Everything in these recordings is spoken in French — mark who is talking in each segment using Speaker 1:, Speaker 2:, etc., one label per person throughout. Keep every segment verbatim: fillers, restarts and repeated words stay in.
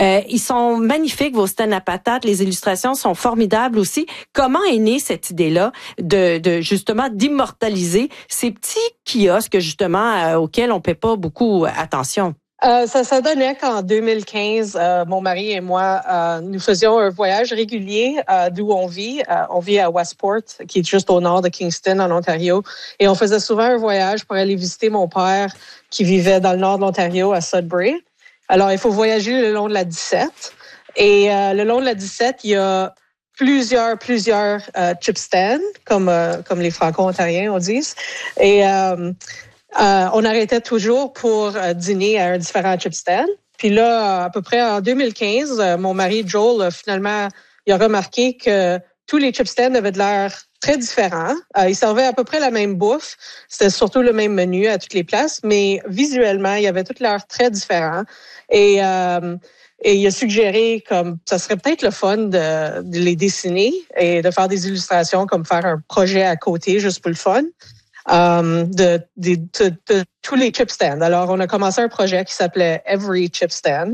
Speaker 1: Euh, ils sont magnifiques, vos stands à patates. Les illustrations sont formidables aussi. Comment est née cette idée-là de, de justement d'immortaliser ces petits kiosques justement euh, auxquels on ne paie pas beaucoup attention?
Speaker 2: Euh, ça, ça donnait qu'en deux mille quinze, euh, mon mari et moi, euh, nous faisions un voyage régulier euh, d'où on vit. Euh, on vit à Westport, qui est juste au nord de Kingston, en Ontario. Et on faisait souvent un voyage pour aller visiter mon père qui vivait dans le nord de l'Ontario, à Sudbury. Alors, il faut voyager le long de la dix-sept. Et euh, le long de la dix-sept, il y a plusieurs, plusieurs euh, chip stands, comme, euh, comme les Franco-Ontariens, on dit. Et... Euh, Euh, on arrêtait toujours pour euh, dîner à un différent chip stand. Puis là, à peu près en deux mille quinze, euh, mon mari Joel, euh, finalement, il a remarqué que tous les chip stands avaient de l'air très différents. Euh, ils servaient à peu près la même bouffe. C'était surtout le même menu à toutes les places, mais visuellement, il y avait tout l'air très différent. Et, euh, et il a suggéré comme ça serait peut-être le fun de, de les dessiner et de faire des illustrations, comme faire un projet à côté juste pour le fun. Um, de, de, de, de tous les chip stands. Alors, on a commencé un projet qui s'appelait Every Chip Stand.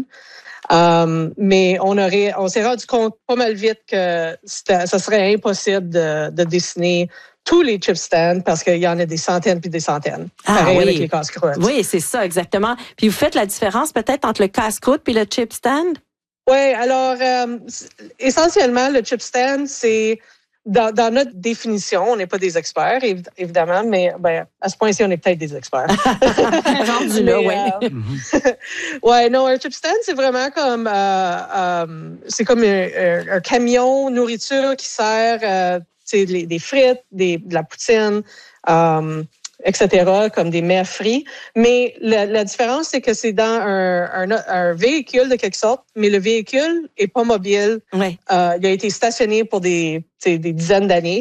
Speaker 2: Um, mais on aurait, on s'est rendu compte pas mal vite que ça serait impossible de, de dessiner tous les chip stands parce qu'il y en a des centaines puis des centaines.
Speaker 1: Ah,
Speaker 2: pareil
Speaker 1: oui.
Speaker 2: avec les casse-croûtes.
Speaker 1: Oui, c'est ça, exactement. Puis vous faites la différence peut-être entre le casse-croûte puis le chip stand?
Speaker 2: Oui, alors, euh, essentiellement, le chip stand, c'est Dans, dans notre définition, on n'est pas des experts, évidemment, mais ben, à ce point-ci, on est peut-être des experts.
Speaker 1: Rendu là, oui.
Speaker 2: Euh, ouais, non, un chip stand, c'est vraiment comme, euh, euh, c'est comme un, un, un camion nourriture qui sert, euh, tu sais, des, des frites, des, de la poutine, euh, et cetera, comme des mets frits. Mais la, la différence, c'est que c'est dans un, un, un véhicule de quelque sorte, mais le véhicule est pas mobile.
Speaker 1: Oui.
Speaker 2: Euh, il a été stationné pour des, des dizaines d'années.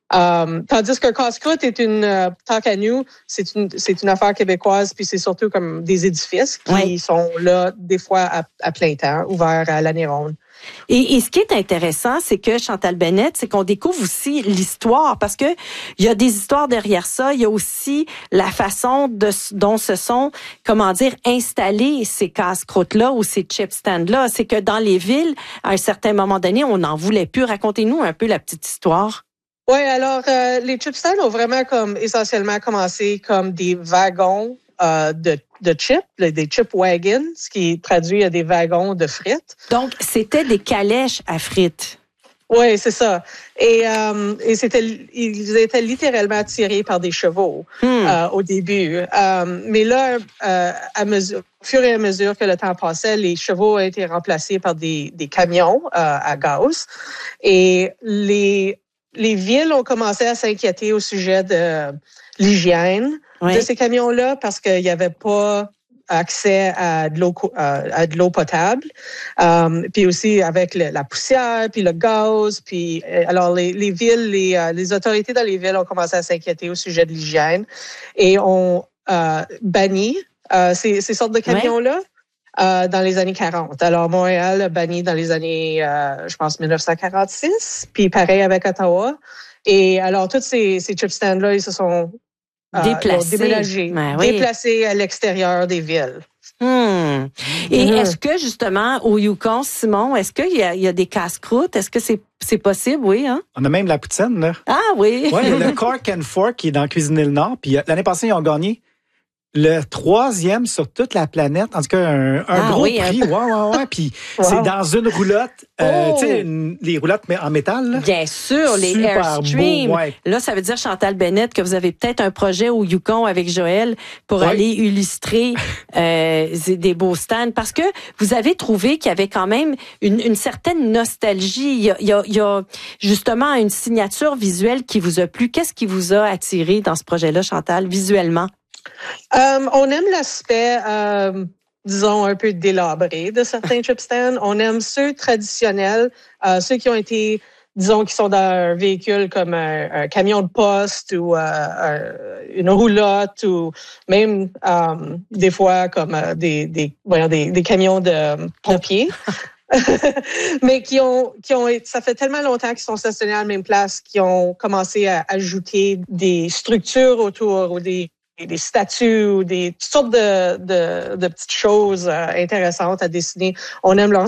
Speaker 2: Um, tandis qu'un casse-croûte est une, euh, tant qu'à nous, c'est une, c'est une affaire québécoise, puis c'est surtout comme des édifices qui oui. sont là, des fois, à, à plein temps, ouverts à l'année ronde.
Speaker 1: Et, et ce qui est intéressant, c'est que Chantal Bennett, c'est qu'on découvre aussi l'histoire, parce que il y a des histoires derrière ça. Il y a aussi la façon de, dont se sont, comment dire, installés ces casse-croûtes-là ou ces chip stands-là. C'est que dans les villes, à un certain moment donné, on n'en voulait plus. Racontez-nous un peu la petite histoire.
Speaker 2: Oui, alors euh, les chip stands ont vraiment comme essentiellement commencé comme des wagons euh, de de chips, des chip wagons, ce qui traduit à des wagons de frites.
Speaker 1: Donc, c'était des calèches à frites.
Speaker 2: Oui, c'est ça. Et, euh, et c'était, ils étaient littéralement tirés par des chevaux hmm. euh, au début. Euh, mais là, euh, à mesure, au fur et à mesure que le temps passait, les chevaux ont été remplacés par des, des camions euh, à gaz. Et les, les villes ont commencé à s'inquiéter au sujet de l'hygiène oui. de ces camions-là parce qu'il n'y avait pas accès à de l'eau, à de l'eau potable. Um, puis aussi avec le, la poussière, puis le gaz. Puis alors les, les villes, les, les autorités dans les villes ont commencé à s'inquiéter au sujet de l'hygiène et ont euh, banni euh, ces, ces sortes de camions-là. Oui. Euh, dans les années quarante. Alors, Montréal a banni dans les années, euh, je pense, dix-neuf cent quarante-six, puis pareil avec Ottawa. Et alors, tous ces, ces chip stands-là, ils se sont euh,
Speaker 1: déplacés,
Speaker 2: déménagés,
Speaker 1: ben oui.
Speaker 2: déplacés à l'extérieur des villes.
Speaker 1: Hmm. Et mmh. est-ce que, justement, au Yukon, Simon, est-ce qu'il y a, il y a des casse-croûtes? Est-ce que c'est, c'est possible, oui? Hein?
Speaker 3: On a même la poutine, là.
Speaker 1: Ah oui?
Speaker 3: Oui, il y a le Cork and Fork qui est dans Cuisiner le Nord. Puis l'année passée, ils ont gagné le troisième sur toute la planète, en tout cas un, un ah, gros oui, prix, hein? ouais, ouais, ouais. Puis wow. c'est dans une roulotte, euh, oh. tu sais, les roulottes mais en métal. Là.
Speaker 1: Bien sûr, les Airstream. Ouais. Là, ça veut dire Chantal Bennett que vous avez peut-être un projet au Yukon avec Joël pour ouais. aller illustrer euh, des beaux stands, parce que vous avez trouvé qu'il y avait quand même une, une certaine nostalgie. Il y, a, il, y a, il y a justement une signature visuelle qui vous a plu. Qu'est-ce qui vous a attiré dans ce projet-là, Chantal, visuellement?
Speaker 2: Um, on aime l'aspect, euh, disons, un peu délabré de certains chip stands. On aime ceux traditionnels, euh, ceux qui ont été, disons, qui sont dans un véhicule comme un, un camion de poste ou euh, un, une roulotte ou même euh, des fois comme euh, des, des, voyons, des, des camions de pompiers. Mais qui ont, qui ont, ça fait tellement longtemps qu'ils sont stationnés à la même place, qu'ils ont commencé à ajouter des structures autour ou des des statues ou des toutes sortes de, de, de petites choses euh, intéressantes à dessiner. On aime leur